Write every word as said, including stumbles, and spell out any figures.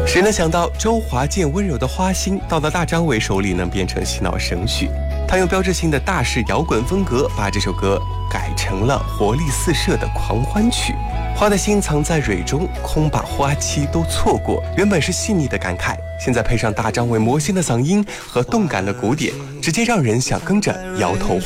谁能想到周华健温柔的花心到了大张伟手里能变成洗脑神曲？他用标志性的大式摇滚风格把这首歌改成了活力四射的狂欢曲。花的心藏在蕊中，空把花期都错过。原本是细腻的感慨，现在配上大张伟魔性的嗓音和动感的鼓点，直接让人想跟着摇头